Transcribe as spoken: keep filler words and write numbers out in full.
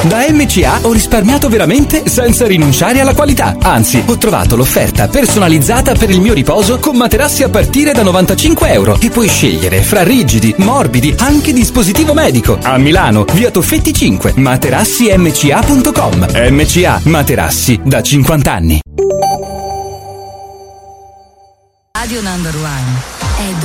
Da M C A ho risparmiato veramente senza rinunciare alla qualità. Anzi, ho trovato l'offerta personalizzata per il mio riposo con materassi a partire da novantacinque euro e puoi scegliere fra rigidi, morbidi, anche dispositivo medico. A Milano, via Toffetti cinque, materassi m c a punto com. M C A, materassi da cinquanta anni. Radio Number One è